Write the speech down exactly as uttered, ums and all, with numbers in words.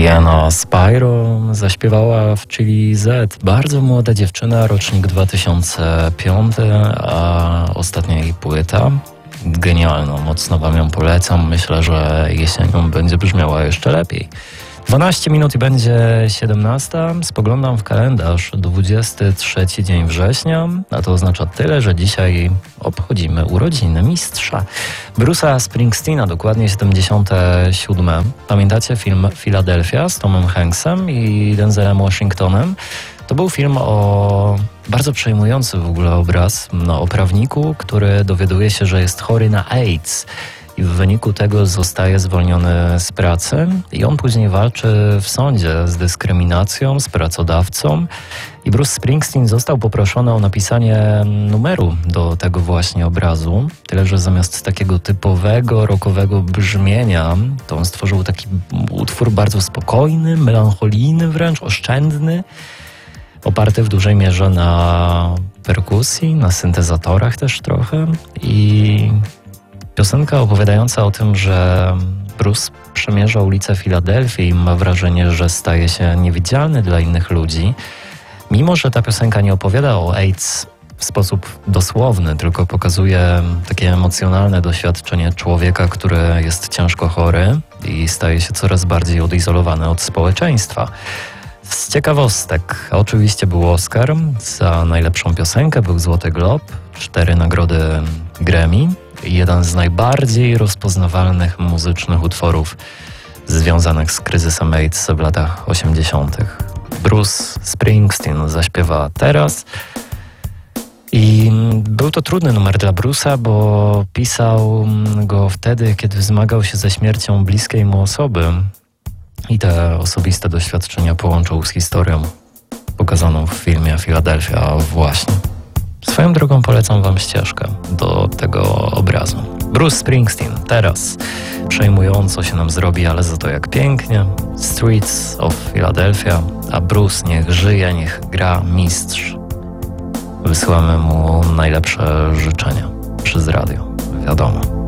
Sienna Spyro zaśpiewała w Chili Z. Bardzo młoda dziewczyna, rocznik dwa tysiące piąty, a ostatnia jej płyta. Genialną, mocno wam ją polecam. Myślę, że jesienią będzie brzmiała jeszcze lepiej. dwanaście minut i będzie siedemnasta. Spoglądam w kalendarz. dwudziesty trzeci dzień września, a to oznacza tyle, że dzisiaj obchodzimy urodziny mistrza. Bruce'a Springsteena, dokładnie siedemdziesiąte siódme. Pamiętacie film Philadelphia z Tomem Hanksem i Denzelem Washingtonem? To był film o bardzo przejmujący w ogóle obraz, no, o prawniku, który dowiaduje się, że jest chory na AIDS. I w wyniku tego zostaje zwolniony z pracy i on później walczy w sądzie z dyskryminacją, z pracodawcą. I Bruce Springsteen został poproszony o napisanie numeru do tego właśnie obrazu. Tyle, że zamiast takiego typowego, rockowego brzmienia, to on stworzył taki utwór bardzo spokojny, melancholijny wręcz, oszczędny, oparty w dużej mierze na perkusji, na syntezatorach też trochę. I piosenka opowiadająca o tym, że Bruce przemierza ulicę Filadelfii i ma wrażenie, że staje się niewidzialny dla innych ludzi. Mimo że ta piosenka nie opowiada o AIDS w sposób dosłowny, tylko pokazuje takie emocjonalne doświadczenie człowieka, który jest ciężko chory i staje się coraz bardziej odizolowany od społeczeństwa. Z ciekawostek, oczywiście był Oscar za najlepszą piosenkę, był Złoty Glob, cztery nagrody Grammy. Jeden z najbardziej rozpoznawalnych muzycznych utworów związanych z kryzysem AIDS w latach osiemdziesiątych. Bruce Springsteen zaśpiewa teraz i był to trudny numer dla Bruce'a, bo pisał go wtedy, kiedy zmagał się ze śmiercią bliskiej mu osoby i te osobiste doświadczenia połączył z historią pokazaną w filmie Philadelphia właśnie. Swoją drogą polecam wam ścieżkę do tego obrazu. Bruce Springsteen teraz przejmująco się nam zrobi, ale za to jak pięknie. Streets of Philadelphia, a Bruce niech żyje, niech gra mistrz. Wysyłamy mu najlepsze życzenia przez radio, wiadomo.